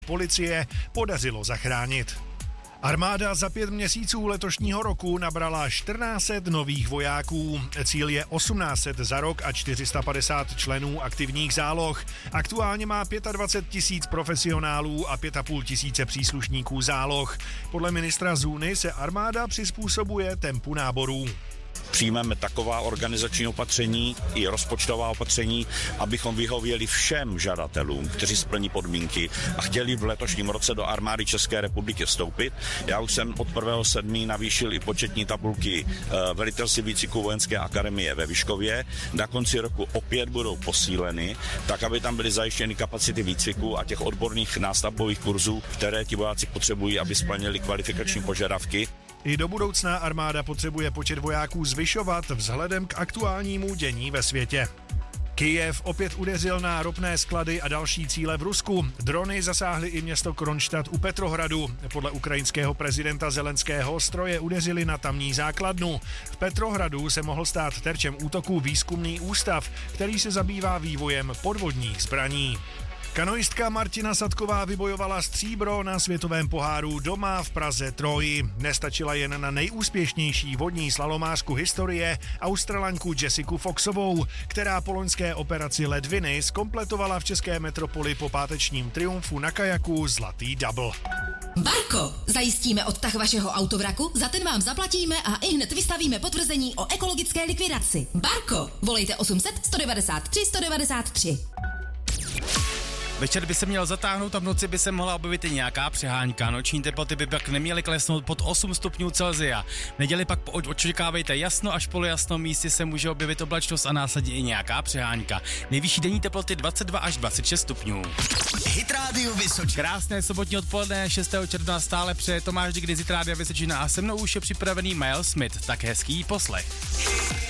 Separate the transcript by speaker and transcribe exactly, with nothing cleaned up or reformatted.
Speaker 1: policie podařilo zachránit. Armáda za pět měsíců letošního roku nabrala čtrnáct set nových vojáků. Cíl je osmnáct set za rok a čtyři sta padesát členů aktivních záloh. Aktuálně má dvacet pět tisíc profesionálů a pět a půl tisíce příslušníků záloh. Podle ministra Zůny se armáda přizpůsobuje tempu náborů.
Speaker 2: Přijmeme taková organizační opatření i rozpočtová opatření, abychom vyhověli všem žadatelům, kteří splní podmínky a chtěli v letošním roce do armády České republiky vstoupit. Já už jsem od prvního sedmého navýšil i početní tabulky velitelství výcviku vojenské akademie ve Vyškově. Na konci roku opět budou posíleny, tak aby tam byly zajištěny kapacity výcviku a těch odborných nástavbových kurzů, které ti vojáci potřebují, aby splnili kvalifikační požadavky.
Speaker 1: I do budoucna armáda potřebuje počet vojáků zvyšovat vzhledem k aktuálnímu dění ve světě. Kyjev opět udeřil na ropné sklady a další cíle v Rusku. Drony zasáhly i město Kronštat u Petrohradu. Podle ukrajinského prezidenta Zelenského stroje udeřily na tamní základnu. V Petrohradu se mohl stát terčem útoku výzkumný ústav, který se zabývá vývojem podvodních zbraní. Kanoistka Martina Sadková vybojovala stříbro na světovém poháru doma v Praze Troji. Nestačila jen na nejúspěšnější vodní slalomářku historie, Australanku Jessiku Foxovou, která po loňské operaci ledviny zkompletovala v české metropoli po pátečním triumfu na kajaku zlatý double.
Speaker 3: Barko, zajistíme odtah vašeho autovraku, za ten vám zaplatíme a i hned vystavíme potvrzení o ekologické likvidaci. Barko, volejte osm set sto devadesát tři sto devadesát tři.
Speaker 4: Večer by se měl zatáhnout a v noci by se mohla objevit i nějaká přehánka. Noční teploty by pak neměly klesnout pod osm stupňů Celsia. V neděli pak očekávejte jasno až polojasno, místy se může objevit oblačnost a následně i nějaká přehánka. Nejvyšší denní teploty dvacet dva až dvacet šest stupňů.
Speaker 5: Hit Radio Vysočina.
Speaker 4: Krásné sobotní odpoledne šestého června stále přeje Tomáš Dyk z Hit Radio Vysočina a se mnou už je připravený Miles Smith. Tak hezký poslech.